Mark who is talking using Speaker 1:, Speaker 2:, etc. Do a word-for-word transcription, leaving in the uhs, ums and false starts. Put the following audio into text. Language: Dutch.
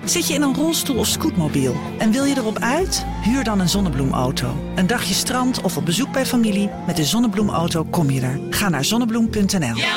Speaker 1: Zit je in een rolstoel of scootmobiel en wil je erop uit? Huur dan een Zonnebloemauto. Een dagje strand of op bezoek bij familie. Met de Zonnebloemauto kom je er. Ga naar zonnebloem punt n l.